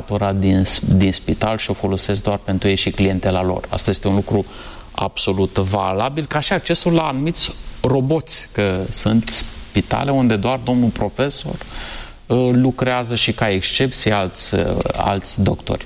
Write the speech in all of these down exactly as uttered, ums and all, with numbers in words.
aparatura din, din spital și o folosesc doar pentru ei și clientela lor. Asta este un lucru absolut valabil, ca și accesul la anumiți roboți, că sunt spitale unde doar domnul profesor uh, lucrează și ca excepție alți, uh, alți doctori.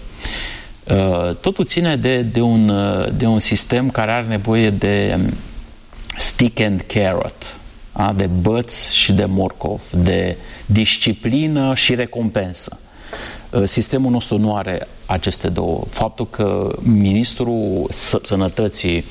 Uh, totul ține de, de, un, uh, de un sistem care are nevoie de um, stick and carrot, a? De băț și de morcov, de disciplină și recompensă. Uh, sistemul nostru nu are aceste două. Faptul că ministrul Sănătății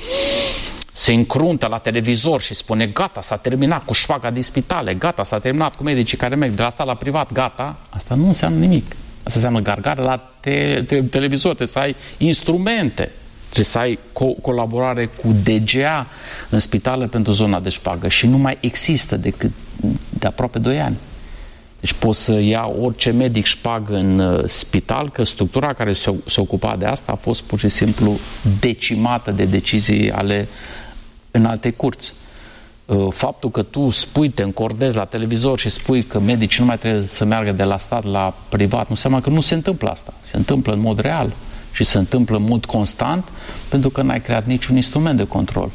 se încruntă la televizor și spune gata, s-a terminat cu șpaga din spitale, gata, s-a terminat cu medicii care merg de la stat la privat, gata, asta nu înseamnă nimic. Asta înseamnă gargare la te te televizor, trebuie să ai instrumente, trebuie să ai co colaborare cu D G A în spitale pentru zona de șpagă și nu mai există decât de aproape doi ani. Deci poți să ia orice medic șpagă în uh, spital, că structura care se, se ocupa de asta a fost pur și simplu decimată de decizii ale în alte curți. Uh, faptul că tu spui, te încordezi la televizor și spui că medicii nu mai trebuie să meargă de la stat la privat, nu înseamnă că nu se întâmplă asta. Se întâmplă în mod real și se întâmplă în mod constant pentru că n-ai creat niciun instrument de control.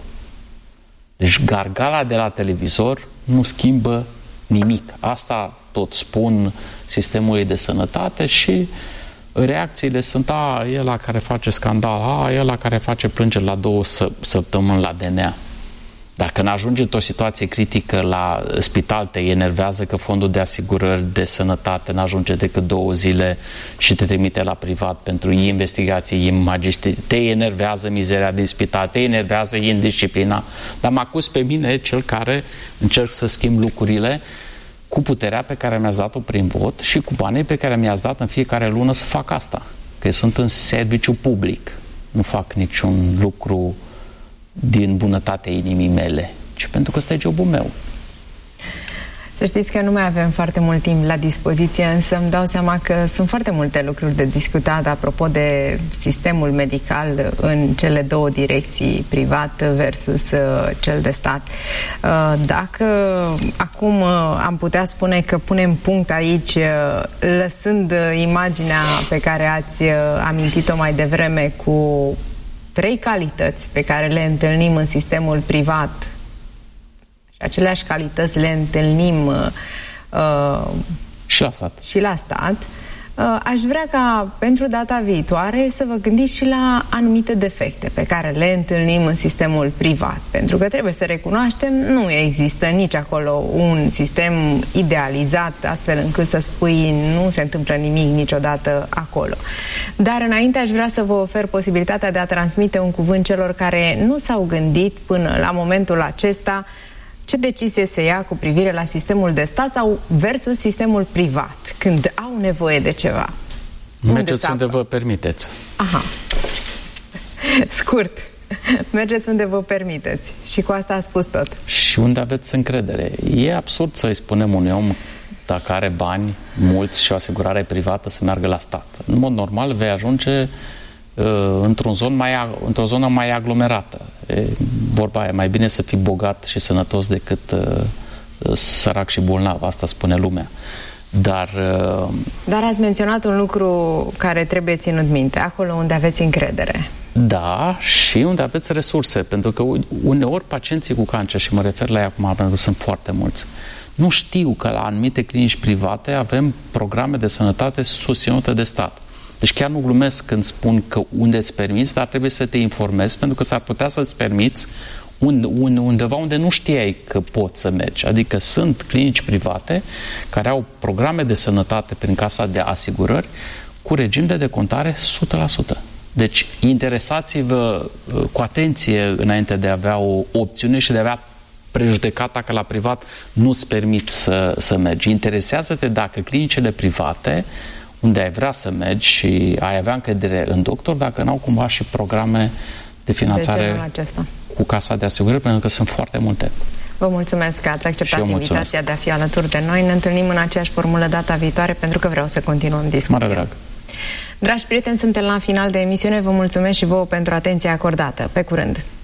Deci gargala de la televizor nu schimbă nimic. Asta tot spun sistemului de sănătate și reacțiile sunt a, e ăla care face scandal, a, e ăla care face plângeri la două săptămâni la D N A. Dar când ajungi într-o situație critică la spital, te enervează că fondul de asigurări de sănătate n-ajunge decât două zile și te trimite la privat pentru investigații magistri. Te enervează mizeria din spital, te enervează indisciplina. Dar mă acuz pe mine, cel care încerc să schimb lucrurile cu puterea pe care mi-ați dat-o prin vot și cu banii pe care mi-ați dat în fiecare lună să fac asta. Că eu sunt în serviciu public. Nu fac niciun lucru din bunătatea inimii mele, ci pentru că ăsta e jobul meu. Să știți că nu mai avem foarte mult timp la dispoziție, însă îmi dau seama că sunt foarte multe lucruri de discutat apropo de sistemul medical în cele două direcții, privat versus uh, cel de stat. Uh, dacă acum uh, am putea spune că punem punct aici, uh, lăsând uh, imaginea pe care ați uh, amintit-o mai devreme cu trei calități pe care le întâlnim în sistemul privat și aceleași calități le întâlnim uh, și la stat. Și la stat. Uh, aș vrea ca pentru data viitoare să vă gândiți și la anumite defecte pe care le întâlnim în sistemul privat. Pentru că trebuie să recunoaștem, nu există nici acolo un sistem idealizat astfel încât să spui nu se întâmplă nimic niciodată acolo. Dar înainte aș vrea să vă ofer posibilitatea de a transmite un cuvânt celor care nu s-au gândit până la momentul acesta ce decizie se ia cu privire la sistemul de stat sau versus sistemul privat, când au nevoie de ceva. Mergeți unde vă permiteți. Aha. Scurt. Mergeți unde vă permiteți. Și cu asta a spus tot. Și unde aveți încredere. E absurd să-i spunem unui om, dacă are bani mulți și o asigurare privată, să meargă la stat. În mod normal vei ajunge într-o zonă mai, într-o zonă mai aglomerată. E, vorba e mai bine să fii bogat și sănătos decât uh, sărac și bolnav, asta spune lumea. Dar, uh, Dar ați menționat un lucru care trebuie ținut minte, acolo unde aveți încredere. Da, și unde aveți resurse, pentru că uneori pacienții cu cancer, și mă refer la ei acum pentru că sunt foarte mulți, nu știu că la anumite clinici private avem programe de sănătate susținute de stat. Deci chiar nu glumesc când spun că unde îți permiți, dar trebuie să te informezi, pentru că s-ar putea să-ți permiți unde, unde, undeva unde nu știai că poți să mergi. Adică sunt clinici private care au programe de sănătate prin casa de asigurări cu regim de decontare o sută la sută. Deci interesați-vă cu atenție înainte de a avea o opțiune și de a avea prejudecata că la privat nu-ți permit să, să mergi. Interesează-te dacă clinicile private unde ai vrea să mergi și ai avea încredere în doctor, dacă n-au cumva și programe de finanțare de cu casa de asigurări, pentru că sunt foarte multe. Vă mulțumesc că ați acceptat invitația de a fi alături de noi. Ne întâlnim în aceeași formulă data viitoare, pentru că vreau să continuăm discuția. Mare drag! Dragi prieteni, suntem la final de emisiune. Vă mulțumesc și vouă pentru atenția acordată. Pe curând!